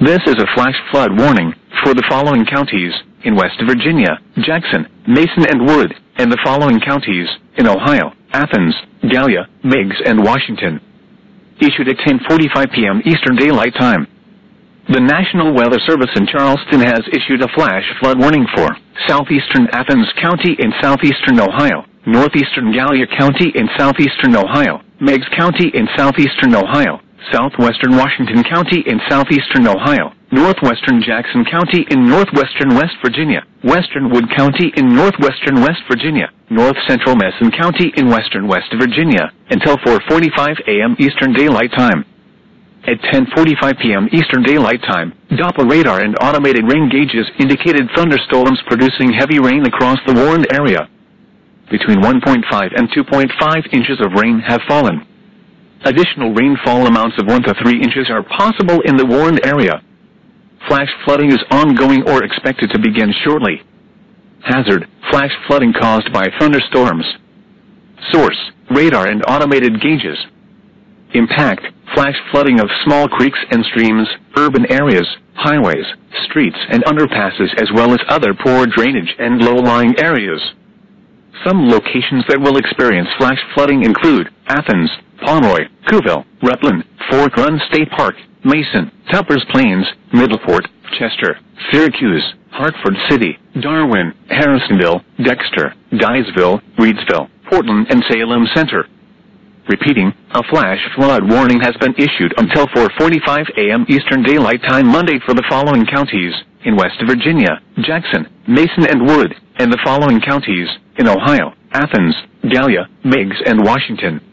This is a flash flood warning for the following counties in West Virginia: Jackson, Mason and Wood, and the following counties in Ohio: Athens, Gallia, Meigs and Washington. Issued at 10:45 p.m. Eastern Daylight Time. The National Weather Service in Charleston has issued a flash flood warning for southeastern Athens County in southeastern Ohio, northeastern Gallia County in southeastern Ohio, Meigs County in southeastern Ohio, southwestern Washington County in southeastern Ohio, northwestern Jackson County in northwestern West Virginia, western Wood County in northwestern West Virginia, north central Mason County in western West Virginia, until 4:45 a.m. Eastern Daylight Time. At 10:45 p.m. Eastern Daylight Time, Doppler radar and automated rain gauges indicated thunderstorms producing heavy rain across the warned area. Between 1.5 and 2.5 inches of rain have fallen. Additional rainfall amounts of 1 to 3 inches are possible in the warned area. Flash flooding is ongoing or expected to begin shortly. Hazard: flash flooding caused by thunderstorms. Source: radar and automated gauges. Impact: flash flooding of small creeks and streams, urban areas, highways, streets and underpasses, as well as other poor drainage and low-lying areas. Some locations that will experience flash flooding include Athens, Pomeroy, Cooville, Rutland, Fork Run State Park, Mason, Tuppers Plains, Middleport, Chester, Syracuse, Hartford City, Darwin, Harrisonville, Dexter, Dyersville, Reidsville, Portland and Salem Center. Repeating, a flash flood warning has been issued until 4:45 a.m. Eastern Daylight Time Monday for the following counties in West Virginia: Jackson, Mason and Wood, and the following counties in Ohio: Athens, Gallia, Meigs and Washington.